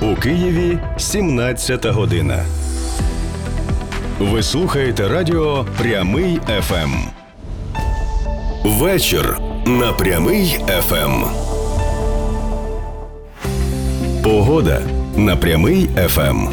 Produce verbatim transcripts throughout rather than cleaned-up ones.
У Києві сімнадцята година. Ви слухаєте радіо «Прямий еф ем». Вечір на «Прямий еф ем». Погода на «Прямий еф ем».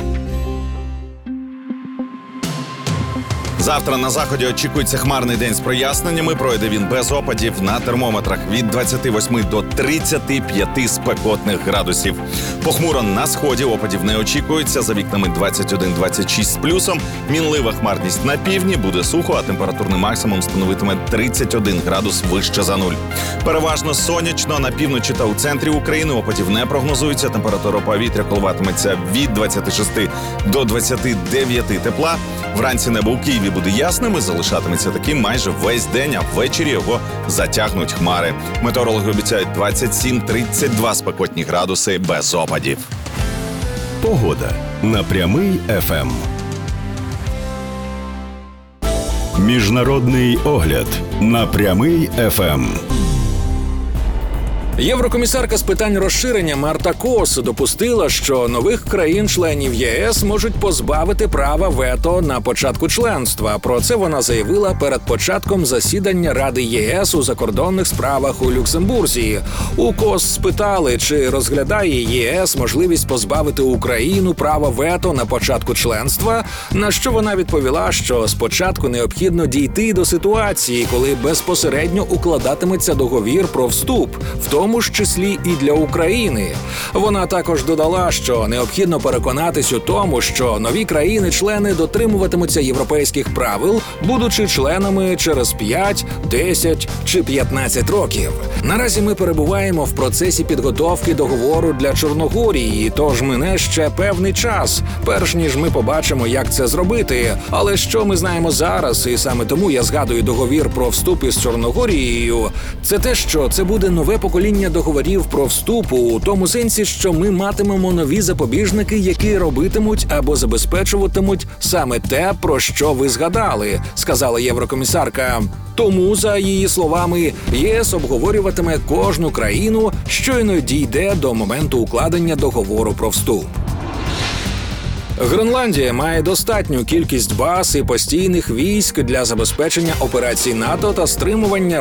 Завтра на заході очікується хмарний день з проясненнями. Пройде він без опадів, на термометрах від двадцяти восьми до тридцяти п'яти спекотних градусів. Похмуро на сході, опадів не очікується. За вікнами двадцять один - двадцять шість з плюсом. Мінлива хмарність на півдні, буде сухо, а температурний максимум становитиме тридцять один градус вище за нуль. Переважно сонячно, на півночі та у центрі України опадів не прогнозується. Температура повітря коливатиметься від двадцяти шести до двадцяти дев'яти тепла. Вранці небо у Києві буде ясним і залишатиметься таким майже весь день, а ввечері його затягнуть хмари. Метеорологи обіцяють двадцять сім - тридцять два спекотні градуси без опадів. Погода на «Прямий еф ем». Міжнародний огляд на «Прямий еф ем». Єврокомісарка з питань розширення Марта Кос допустила, що нових країн-членів ЄС можуть позбавити права вето на початку членства. Про це вона заявила перед початком засідання Ради ЄС у закордонних справах у Люксембурзі. У Кос спитали, чи розглядає ЄС можливість позбавити Україну права вето на початку членства, на що вона відповіла, що спочатку необхідно дійти до ситуації, коли безпосередньо укладатиметься договір про вступ, в тому В тому ж числі і для України. Вона також додала, що необхідно переконатись у тому, що нові країни-члени дотримуватимуться європейських правил, будучи членами через п'ять, десять чи п'ятнадцять років. Наразі ми перебуваємо в процесі підготовки договору для Чорногорії, тож мине ще певний час, перш ніж ми побачимо, як це зробити. Але що ми знаємо зараз, і саме тому я згадую договір про вступ із Чорногорією, це те, що це буде нове покоління договорів про вступ у тому сенсі, що ми матимемо нові запобіжники, які робитимуть або забезпечуватимуть саме те, про що ви згадали, сказала єврокомісарка. Тому, за її словами, ЄС обговорюватиме кожну країну, щойно дійде до моменту укладення договору про вступ. Гренландія має достатню кількість баз і постійних військ для забезпечення операцій НАТО та стримування